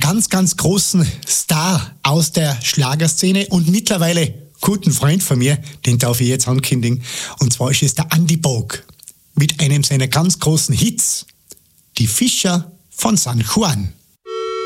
ganz, ganz großen Star aus der Schlagerszene und mittlerweile guten Freund von mir, den darf ich jetzt ankündigen. Und zwar ist es der Andy Bog mit einem seiner ganz großen Hits, Die Fischer von San Juan.